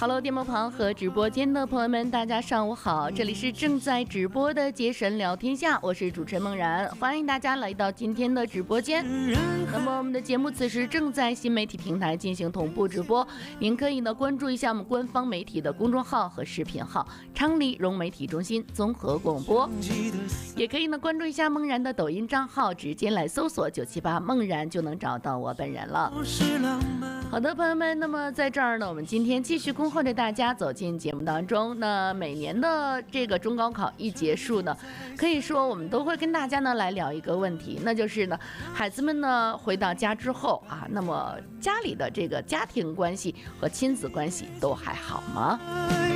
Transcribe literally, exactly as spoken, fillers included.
Hello， 电波旁和直播间的朋友们，大家上午好，这里是正在直播的杰神聊天下，我是主持人梦然，欢迎大家来到今天的直播间。那么我们的节目此时正在新媒体平台进行同步直播，您可以呢关注一下我们官方媒体的公众号和视频号昌黎融媒体中心综合广播，也可以呢关注一下梦然的抖音账号，直接来搜索九七八梦然就能找到我本人了。好的，朋友们，那么在这儿呢，我们今天继续恭候着大家走进节目当中。那每年的这个中高考一结束呢，可以说我们都会跟大家呢来聊一个问题，那就是呢，孩子们呢回到家之后啊，那么家里的这个家庭关系和亲子关系都还好吗？